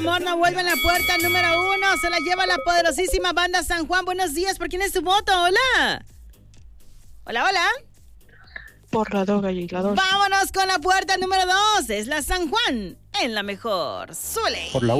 Amor no vuelve en la puerta número 1. Se la lleva la poderosísima banda San Juan. Buenos días. ¿Por quién es tu voto? Hola. Hola, hola. Por la 2, Gallo, la 2. Vámonos con la puerta número 2. Es la San Juan en la mejor. Suele. Por la